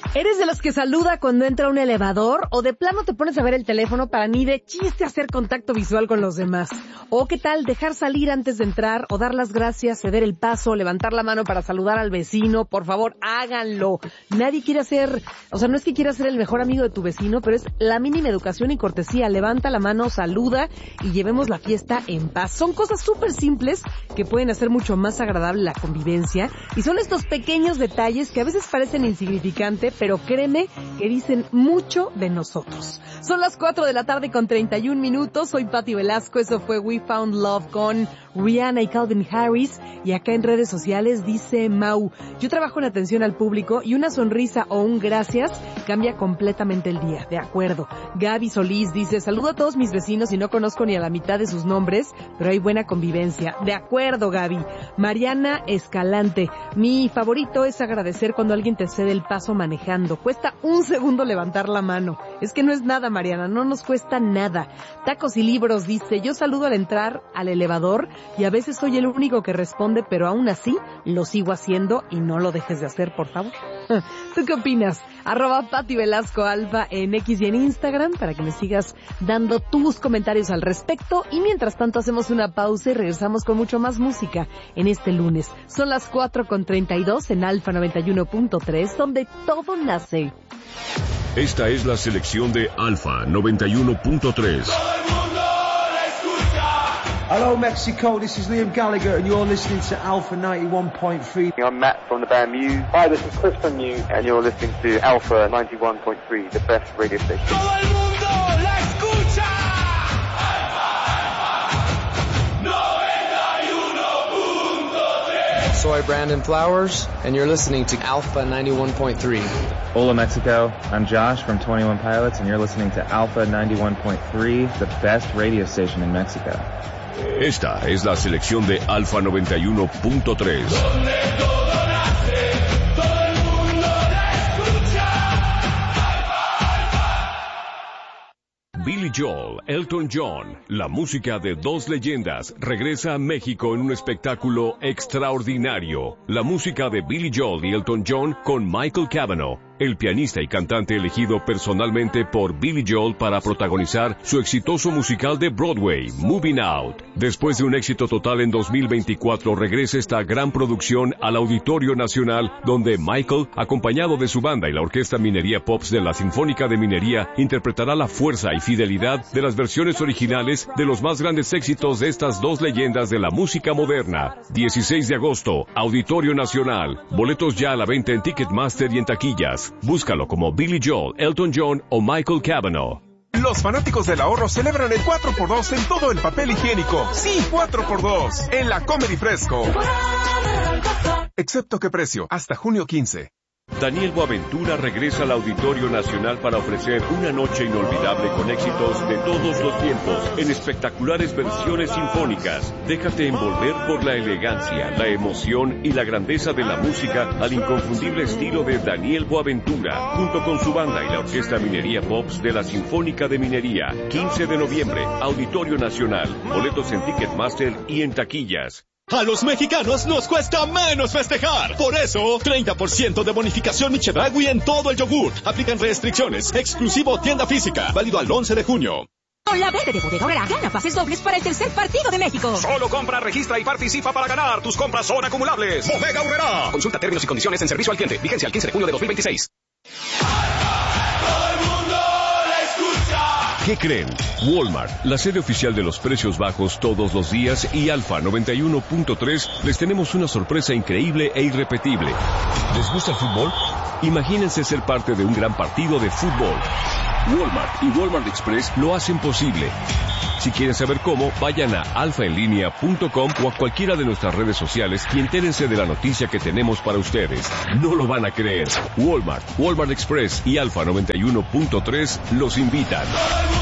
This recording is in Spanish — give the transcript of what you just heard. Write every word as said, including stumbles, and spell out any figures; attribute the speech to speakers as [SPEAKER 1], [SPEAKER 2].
[SPEAKER 1] ¿Eres de los que saluda cuando entra a un elevador o de plano te pones a ver el teléfono para ni de chiste hacer contacto visual con los demás? ¿O qué tal dejar salir antes de entrar o dar las gracias, ceder el paso, levantar la mano para saludar al vecino? Por favor, háganlo. Nadie quiere ser, o sea, no es que quieras ser el mejor amigo de tu vecino, pero es la mínima educación y cortesía. Levanta la mano, saluda y llevemos la fiesta en paz. Son cosas súper simples que pueden hacer mucho más agradable la convivencia y son estos pequeños detalles que a veces parecen insignificantes, pero créeme que dicen mucho de nosotros. Son las cuatro de la tarde con treinta y un minutos. Soy Pati Velasco. Eso fue We Found Love con Rihanna y Calvin Harris. Y acá en redes sociales dice Mau: yo trabajo en atención al público y una sonrisa o un gracias cambia completamente el día. De acuerdo. Gaby Solís dice: saludo a todos mis vecinos y no conozco ni a la mitad de sus nombres, pero hay buena convivencia. De acuerdo, Gaby. Mariana Escalante: mi favorito es agradecer cuando alguien te cede el paso manejando. Cuesta un segundo levantar la mano. Es que no es nada, Mariana, no nos cuesta nada. Tacos y Libros dice: yo saludo al entrar al elevador y a veces soy el único que responde, pero aún así lo sigo haciendo y no lo dejes de hacer, por favor. ¿Tú qué opinas? Arroba Pati Velasco Alfa en X y en Instagram para que me sigas dando tus comentarios al respecto. Y mientras tanto hacemos una pausa y regresamos con mucho más música en este lunes. Son las cuatro con treinta y dos en Alfa noventa y uno punto tres, donde todo nace.
[SPEAKER 2] Esta es la selección de Alfa noventa y uno punto tres.
[SPEAKER 3] Hello Mexico, this is Liam Gallagher and you're listening to Alpha ninety-one point three.
[SPEAKER 4] I'm Matt from the band Muse. Hi, this is Chris from Muse and you're listening to Alpha ninety-one point three, the best radio station.
[SPEAKER 5] Todo el mundo la escucha. Alpha, Alpha, noventa y uno punto tres.
[SPEAKER 6] Soy Brandon Flowers and you're listening to Alpha ninety-one point three.
[SPEAKER 7] Hola Mexico, I'm Josh from twenty-one Pilots and you're listening to Alpha ninety-one point three, the best radio station in Mexico.
[SPEAKER 2] Esta es la selección de Alfa noventa y uno punto tres.
[SPEAKER 5] Donde todo nace, todo el mundo la escucha. Alfa, Alfa.
[SPEAKER 2] Billy Joel, Elton John, la música de dos leyendas, regresa a México en un espectáculo extraordinario. La música de Billy Joel y Elton John con Michael Cavanaugh, el pianista y cantante elegido personalmente por Billy Joel para protagonizar su exitoso musical de Broadway, Moving Out. Después de un éxito total en dos mil veinticuatro, regresa esta gran producción al Auditorio Nacional, donde Michael, acompañado de su banda y la Orquesta Minería Pops de la Sinfónica de Minería, interpretará la fuerza y fidelidad de las versiones originales de los más grandes éxitos de estas dos leyendas de la música moderna. dieciséis de agosto, Auditorio Nacional. Boletos ya a la venta en Ticketmaster y en taquillas. Búscalo como Billy Joel, Elton John o Michael Cavanaugh.
[SPEAKER 8] Los fanáticos del ahorro celebran el cuatro por dos en todo el papel higiénico. Sí, cuatro por dos en la Comedy Fresco. Excepto qué precio, hasta junio quince.
[SPEAKER 2] Daniel Boaventura regresa al Auditorio Nacional para ofrecer una noche inolvidable con éxitos de todos los tiempos en espectaculares versiones sinfónicas. Déjate envolver por la elegancia, la emoción y la grandeza de la música al inconfundible estilo de Daniel Boaventura, junto con su banda y la Orquesta Minería Pops de la Sinfónica de Minería. quince de noviembre, Auditorio Nacional. Boletos en Ticketmaster y en taquillas.
[SPEAKER 9] A los mexicanos nos cuesta menos festejar. Por eso, treinta por ciento de bonificación Michedragui en todo el yogur. Aplican restricciones. Exclusivo tienda física. Válido al once de junio.
[SPEAKER 10] Con la venta de Bodega Aurrera, gana pases dobles para el tercer partido de México.
[SPEAKER 11] Solo compra, registra y participa para ganar. Tus compras son acumulables. Bodega Aurrera. Consulta términos y condiciones en servicio al cliente. Vigencia el quince de junio de dos mil veintiséis.
[SPEAKER 2] ¿Qué creen? Walmart, la sede oficial de los precios bajos todos los días, y Alfa noventa y uno punto tres les tenemos una sorpresa increíble e irrepetible. ¿Les gusta el fútbol? Imagínense ser parte de un gran partido de fútbol. Walmart y Walmart Express lo hacen posible. Si quieren saber cómo, vayan a alfa en línea punto com o a cualquiera de nuestras redes sociales y entérense de la noticia que tenemos para ustedes. No lo van a creer. Walmart, Walmart Express y Alfa noventa y uno punto tres los invitan.